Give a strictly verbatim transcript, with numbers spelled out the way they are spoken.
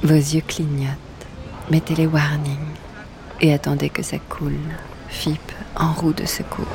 Vos yeux clignotent, mettez les warnings et attendez que ça coule. F I P en roue de secours.